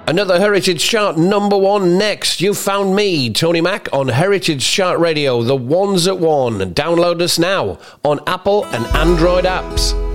Another Heritage Chart number one next. You found me, Tony Mac, on Heritage Chart Radio, the ones at one. Download us now on Apple and Android apps.